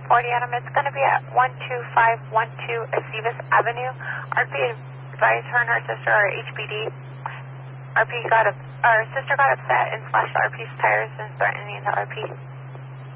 40 Adam. It's going to be at 12512 Acevus Avenue. RP advised her and her sister are HPD. Our sister got upset and slashed RP's tires and threatening the RP.